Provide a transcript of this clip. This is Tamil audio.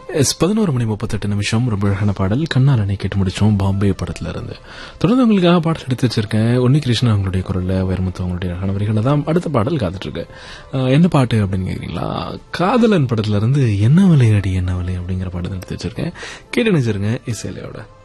11:38 ரொம்ப அழகான பாடல் கண்ணாலனை கேட்டு முடிச்சோம் பாம்பே படத்துல இருந்து. தொடர்ந்து உங்களுக்காக பாடல் எடுத்து வச்சிருக்கேன். உன்னிகிருஷ்ணன் அவங்களுடைய குரல்ல, வைரமுத்து அவங்களுடைய அழகான வரிகளை தான் அடுத்த பாடல் காத்துட்டு இருக்கு. என்ன பாட்டு அப்படின்னு கேக்குறீங்களா? காதலன் படத்துல இருந்து என்ன விலை அடி என்ன விலை அப்படிங்கிற பாடல் எடுத்து வச்சிருக்கேன். கேட்டு நினைச்சிருங்க இசையிலையோட.